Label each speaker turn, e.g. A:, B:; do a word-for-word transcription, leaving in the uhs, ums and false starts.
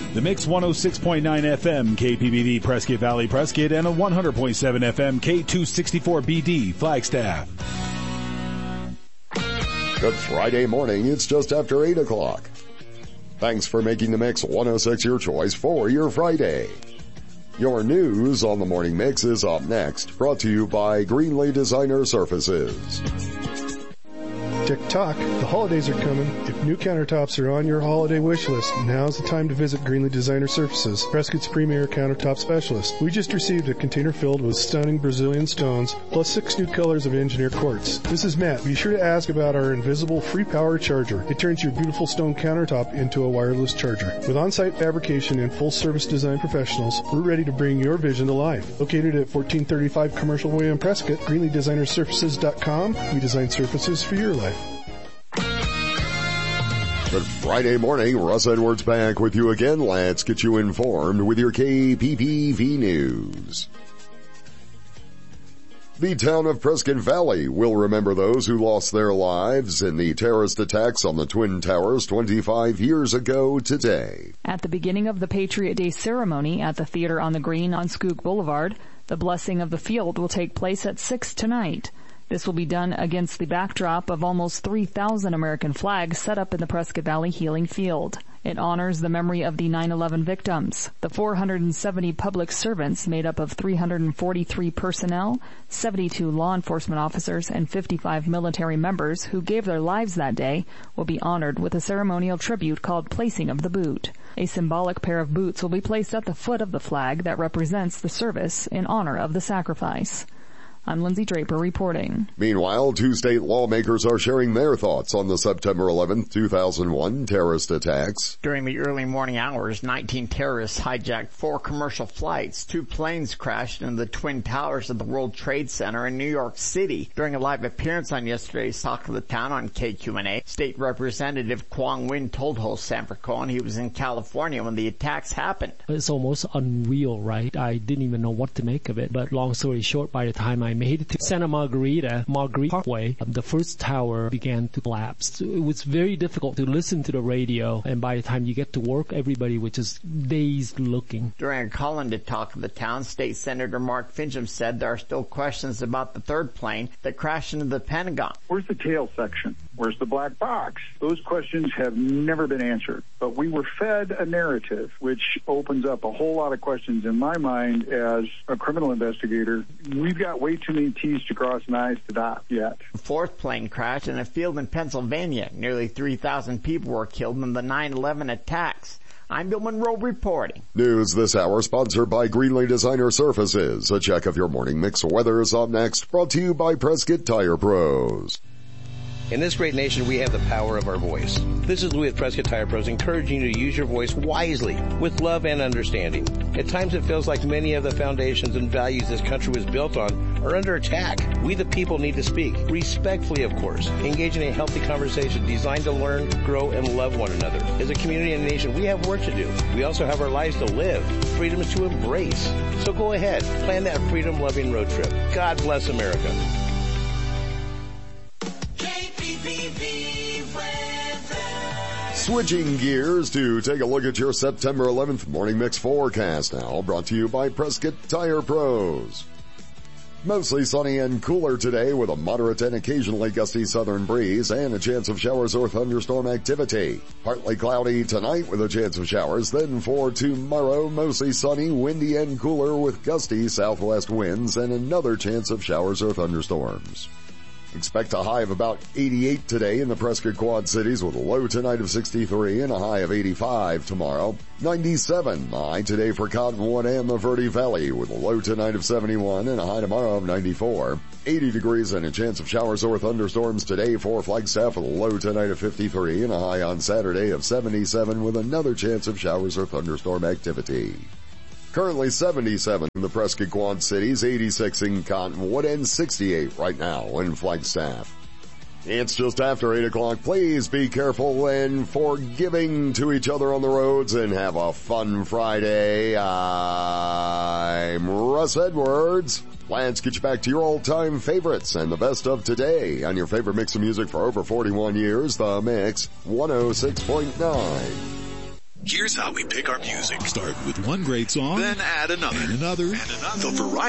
A: The Mix one oh six point nine F M, K P B D, Prescott Valley, Prescott, and a one hundred point seven F M, K two sixty-four B D, Flagstaff.
B: Good Friday morning. It's just after eight o'clock. Thanks for making the Mix one oh six your choice for your Friday. Your news on the Morning Mix is up next, brought to you by Greenlee Designer Surfaces.
C: Tick-tock, the holidays are coming. If new countertops are on your holiday wish list, now's the time to visit Greenlee Designer Surfaces, Prescott's premier countertop specialist. We just received a container filled with stunning Brazilian stones, plus six new colors of engineered quartz. This is Matt. Be sure to ask about our invisible free power charger. It turns your beautiful stone countertop into a wireless charger. With on-site fabrication and full-service design professionals, we're ready to bring your vision to life. Located at fourteen thirty-five Commercial Way in Prescott, Greenlee Designer Surfaces dot com. We design surfaces for your life.
B: Good Friday morning, Russ Edwards back with you again. Let's get you informed with your K P P V News. The town of Prescott Valley will remember those who lost their lives in the terrorist attacks on the Twin Towers twenty-five years ago today.
D: At the beginning of the Patriot Day ceremony at the Theater on the Green on Skook Boulevard, the blessing of the field will take place at six tonight. This will be done against the backdrop of almost three thousand American flags set up in the Prescott Valley Healing Field. It honors the memory of the nine eleven victims, the four hundred seventy public servants made up of three hundred forty-three personnel, seventy-two law enforcement officers, and fifty-five military members who gave their lives that day will be honored with a ceremonial tribute called Placing of the Boot. A symbolic pair of boots will be placed at the foot of the flag that represents the service in honor of the sacrifice. I'm Lindsay Draper reporting.
B: Meanwhile, two state lawmakers are sharing their thoughts on the September eleventh, two thousand one terrorist attacks.
E: During the early morning hours, nineteen terrorists hijacked four commercial flights. Two planes crashed into the Twin Towers of the World Trade Center in New York City. During a live appearance on yesterday's Talk of the Town on K Q N A, State Representative Kwong Win told host Sanford Cohen he was in California when the attacks happened.
F: It's almost unreal, right? I didn't even know what to make of it. But long story short, by the time I I made it to Santa Margarita, Margarita Parkway, the first tower began to collapse. It was very difficult to listen to the radio, and by the time you get to work, everybody was just dazed looking.
E: During a call-in to Talk of the Town, State Senator Mark Fincham said there are still questions about the third plane that crashed into the Pentagon.
G: Where's the tail section? Where's the black box? Those questions have never been answered. But we were fed a narrative which opens up a whole lot of questions in my mind as a criminal investigator. We've got way too many T's to cross and I's to dot yet.
E: The fourth plane crashed in a field in Pennsylvania. Nearly three thousand people were killed in the nine eleven attacks. I'm Bill Monroe reporting.
B: News this hour sponsored by Greenlee Designer Surfaces. A check of your morning mix weather is up next, brought to you by Prescott Tire Pros.
H: In this great nation, we have the power of our voice. This is Louis at Prescott Tire Pros, encouraging you to use your voice wisely, with love and understanding. At times it feels like many of the foundations and values this country was built on are under attack. We the people need to speak, respectfully of course, engage in a healthy conversation designed to learn, grow, and love one another. As a community and nation, we have work to do. We also have our lives to live, freedoms to embrace. So go ahead, plan that freedom-loving road trip. God bless America.
B: Switching gears to take a look at your September eleventh Morning Mix forecast now, brought to you by Prescott Tire Pros. Mostly sunny and cooler today with a moderate and occasionally gusty southern breeze and a chance of showers or thunderstorm activity. Partly cloudy tonight with a chance of showers. Then for tomorrow, mostly sunny, windy and cooler with gusty southwest winds and another chance of showers or thunderstorms. Expect a high of about eighty-eight today in the Prescott Quad Cities with a low tonight of sixty-three and a high of eighty-five tomorrow. ninety-seven high today for Cottonwood and the Verde Valley with a low tonight of seventy-one and a high tomorrow of ninety-four. eighty degrees and a chance of showers or thunderstorms today for Flagstaff with a low tonight of fifty-three and a high on Saturday of seventy-seven with another chance of showers or thunderstorm activity. Currently seventy-seven in the Prescott Quad Cities, eighty-six in Cottonwood, and sixty-eight right now in Flagstaff. It's just after eight o'clock. Please be careful and forgiving to each other on the roads and have a fun Friday. I'm Russ Edwards. Let's get you back to your all-time favorites and the best of today on your favorite mix of music for over forty-one years, The Mix one oh six point nine.
I: Here's how we pick our music. Start with one great song, then add another, and another, and another. The variety